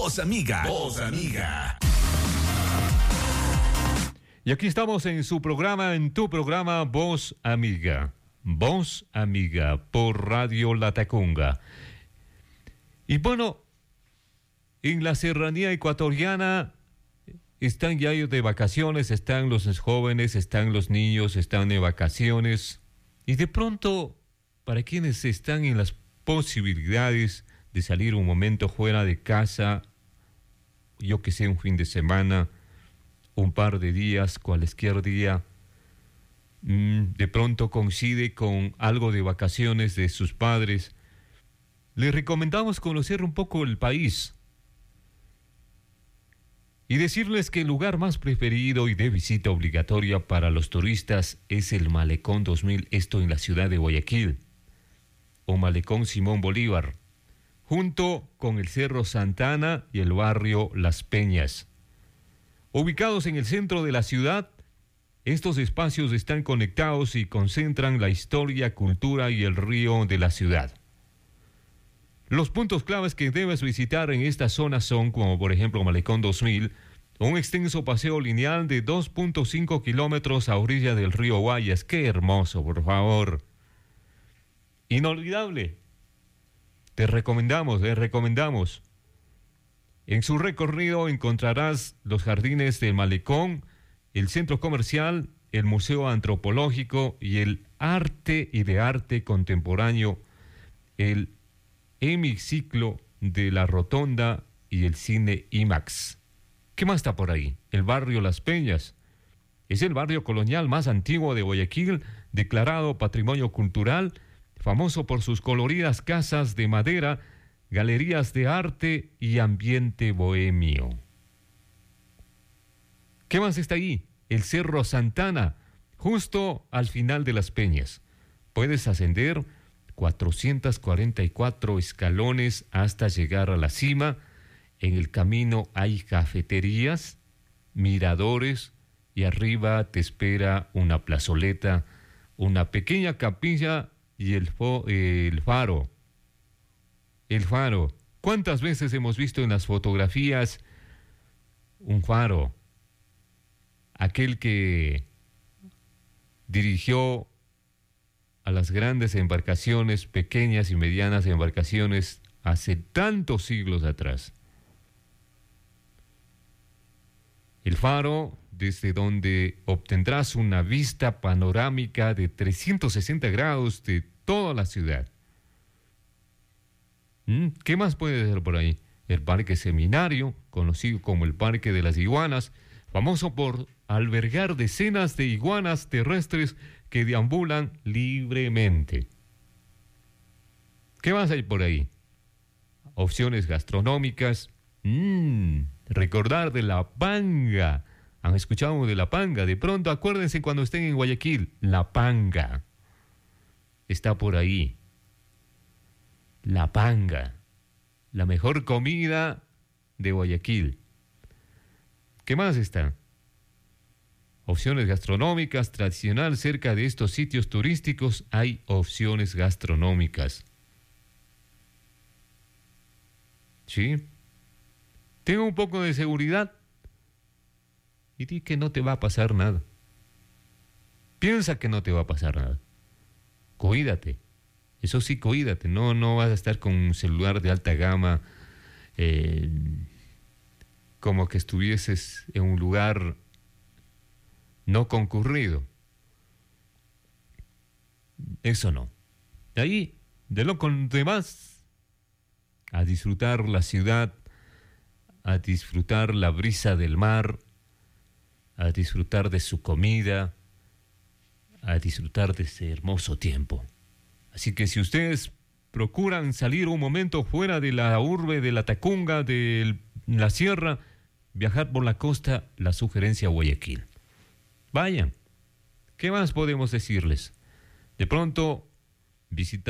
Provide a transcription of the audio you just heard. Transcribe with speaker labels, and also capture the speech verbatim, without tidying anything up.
Speaker 1: Voz Amiga. Voz Amiga.
Speaker 2: Y aquí estamos en su programa, en tu programa Voz Amiga. Voz Amiga por Radio La Tacunga. Y bueno, en la serranía ecuatoriana están ya de vacaciones, están los jóvenes, están los niños, están de vacaciones. Y de pronto, para quienes están en las posibilidades de salir un momento fuera de casa, yo que sé, un fin de semana, un par de días, cualquier día, de pronto coincide con algo de vacaciones de sus padres, les recomendamos conocer un poco el país y decirles que el lugar más preferido y de visita obligatoria para los turistas es el Malecón dos mil, esto en la ciudad de Guayaquil, o Malecón Simón Bolívar, junto con el Cerro Santa Ana y el barrio Las Peñas. Ubicados en el centro de la ciudad, estos espacios están conectados y concentran la historia, cultura y el río de la ciudad. Los puntos claves que debes visitar en esta zona son, como por ejemplo Malecón dos mil, un extenso paseo lineal de dos punto cinco kilómetros a orilla del río Guayas. ¡Qué hermoso, por favor! Inolvidable. Te recomendamos, te recomendamos. En su recorrido encontrarás los jardines del Malecón, el centro comercial, el museo antropológico y el arte y de arte contemporáneo, el hemiciclo de la Rotonda y el cine IMAX. ¿Qué más está por ahí? El barrio Las Peñas. Es el barrio colonial más antiguo de Guayaquil, declarado Patrimonio Cultural, famoso por sus coloridas casas de madera, galerías de arte y ambiente bohemio. ¿Qué más está ahí? El Cerro Santa Ana, justo al final de Las Peñas. Puedes ascender cuatrocientos cuarenta y cuatro escalones hasta llegar a la cima. En el camino hay cafeterías, miradores y arriba te espera una plazoleta, una pequeña capilla y el, fo- el faro. El faro. ¿Cuántas veces hemos visto en las fotografías un faro? Aquel que dirigió a las grandes embarcaciones, pequeñas y medianas embarcaciones, hace tantos siglos atrás. El faro, desde donde obtendrás una vista panorámica de trescientos sesenta grados de toda la ciudad. ¿Qué más puede ser por ahí? El Parque Seminario, conocido como el Parque de las Iguanas, famoso por albergar decenas de iguanas terrestres que deambulan libremente. ¿Qué más hay por ahí? Opciones gastronómicas. Mmm, recordar de la panga. ¿Han escuchado de la panga? De pronto acuérdense cuando estén en Guayaquil. La panga. Está por ahí. La panga, la mejor comida de Guayaquil. ¿Qué más está? Opciones gastronómicas, tradicional, cerca de estos sitios turísticos hay opciones gastronómicas. ¿Sí? Tengo un poco de seguridad y di que no te va a pasar nada. Piensa que no te va a pasar nada. Cuídate. Eso sí, cuídate, no, no vas a estar con un celular de alta gama, eh, como que estuvieses en un lugar no concurrido. Eso no. De ahí, de lo con demás, a disfrutar la ciudad, a disfrutar la brisa del mar, a disfrutar de su comida, a disfrutar de ese hermoso tiempo. Así que si ustedes procuran salir un momento fuera de la urbe de la Tacunga, de la sierra, viajar por la costa, la sugerencia a Guayaquil. Vayan. ¿Qué más podemos decirles? De pronto, visitar